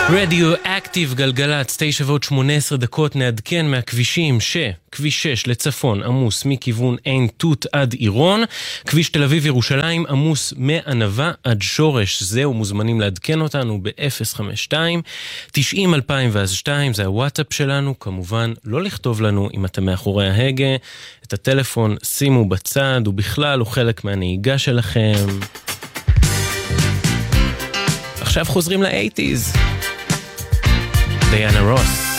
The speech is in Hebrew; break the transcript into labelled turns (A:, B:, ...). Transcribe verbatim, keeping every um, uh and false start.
A: רדיו אקטיב גלגלץ, תשע ועוד שמונה עשרה דקות. נעדכן מהכבישים שכביש שש לצפון עמוס מכיוון עין תות עד עירון, כביש תל אביב ירושלים עמוס מענבה עד שורש. זהו, מוזמנים לעדכן אותנו ב-אפס חמש שתיים תשעים אלפיים ושתיים, זה הוואטסאפ שלנו. כמובן לא לכתוב לנו אם אתם מאחורי ההגה, את הטלפון שימו בצד, ובכלל הוא חלק מהנהיגה שלכם. עכשיו חוזרים ל-שמונים. דיאנה רוס.